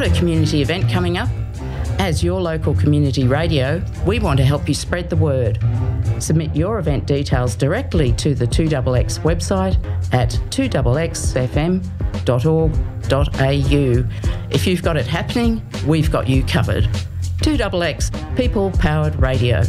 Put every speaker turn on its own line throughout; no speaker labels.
a community event coming up? As your local community radio, we want to help you spread the word. Submit your event details directly to the 2XX website at 2xfm.org.au. If you've got it happening, we've got you covered. 2XX, people-powered radio.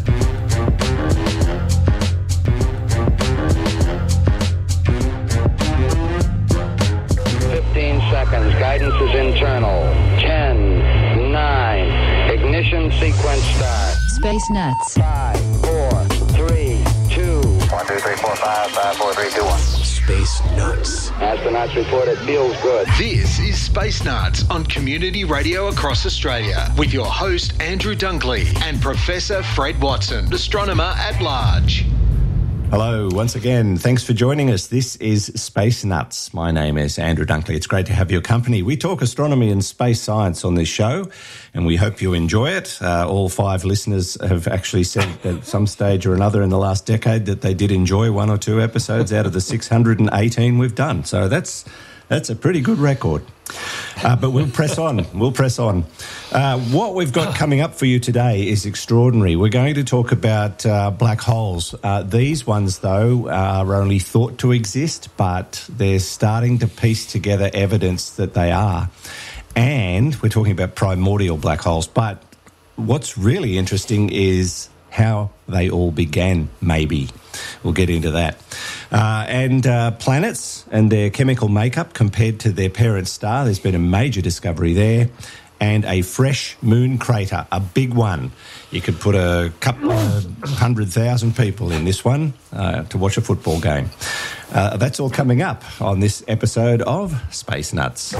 15 seconds. Guidance is internal. 10, 9. Ignition sequence start.
Space Nuts.
5, 4, 3, 2.
1, 2, 3, 4, 5, 5, 4, 3, 2, 1.
Space Nuts.
Astronauts report it feels good.
This is Space Nuts on Community Radio across Australia with your host Andrew Dunkley and Professor Fred Watson, astronomer at large.
Hello, once again. Thanks for joining us. This is Space Nuts. My name is Andrew Dunkley. It's great to have your company. We talk astronomy and space science on this show, and we hope you enjoy it. All 5 listeners have actually said at some stage or another in the last decade that they did enjoy 1 or 2 episodes out of the 618 we've done. So that's a pretty good record. But we'll press on. What we've got coming up for you today is extraordinary. We're going to talk about black holes. These ones, though, are only thought to exist, but they're starting to piece together evidence that they are. And we're talking about primordial black holes. But what's really interesting is how they all began, maybe. We'll get into that. And planets and their chemical makeup compared to their parent star. There's been a major discovery there. And a fresh moon crater, a big one. You could put a couple of 100,000 people in this one to watch a football game. That's all coming up on this episode of Space Nuts.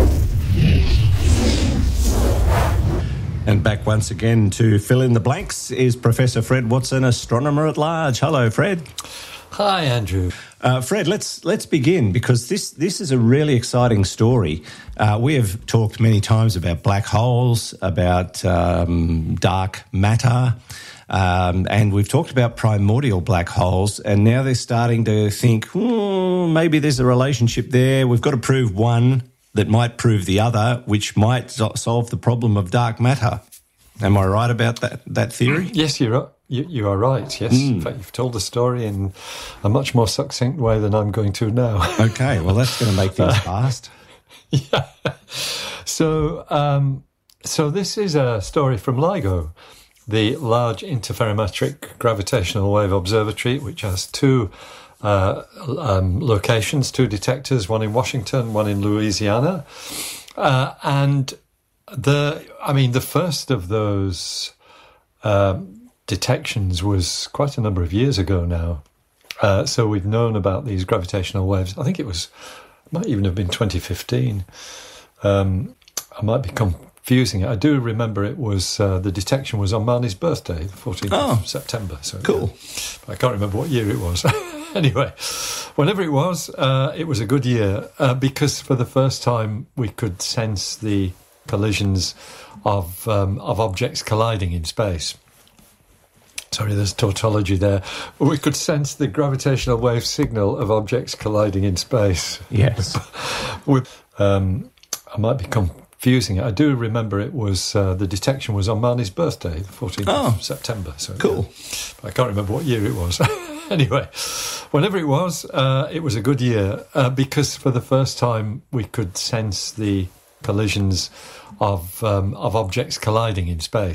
And back once again to fill in the blanks is Professor Fred Watson, astronomer at large. Hello, Fred.
Hi, Andrew.
Fred, let's begin, because this is a really exciting story. We have talked many times about black holes, about dark matter, and we've talked about primordial black holes, and now they're starting to think, maybe there's a relationship there. We've got to prove one that might prove the other, which might solve the problem of dark matter. Am I right about that theory?
Yes, you're right. You are right, yes. In fact, you've told the story in a much more succinct way than I'm going to now.
Okay, well, that's going to make things fast.
Yeah. So this is a story from LIGO, the Large Interferometric Gravitational Wave Observatory, which has 2 locations, 2 detectors, one in Washington, one in Louisiana. And the first of those detections was quite a number of years ago now. So we've known about these gravitational waves. I think it might even have been 2015. I might be confusing it. I do remember it was, the detection was on Marnie's birthday, the 14th of September. So
cool.
I can't remember what year it was. Anyway, whenever it was a good year because for the first time we could sense the collisions of objects colliding in space. Sorry, there's tautology there. We could sense the gravitational wave signal of objects colliding in space.
Yes.
I might be confusing it. I do remember it was, the detection was on Marnie's birthday, the 14th of September. So
cool.
I can't remember what year it was. Anyway, whenever it was a good year because for the first time we could sense the collisions of objects colliding in space.